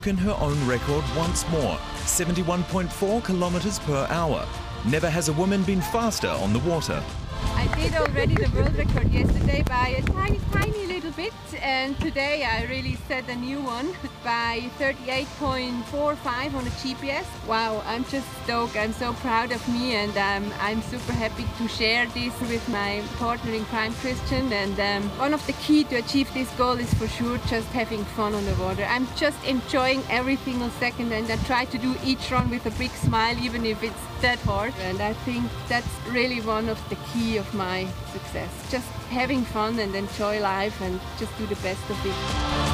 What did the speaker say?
broken her own record once more, 71.4 kilometers per hour. Never has a woman been faster on the water. I did already the world record yesterday by a tiny little bit, and today I really set a new one by 38.45 on the GPS. Wow, I'm just stoked. I'm so proud of me, and I'm super happy to share this with my partner in crime, Christian. And one of the key to achieve this goal is for sure just having fun on the water. I'm just enjoying every single second, and I try to do each run with a big smile, even if it's that hard. And I think that's really one of the key of my success. Just having fun and enjoy life and just do the best of it.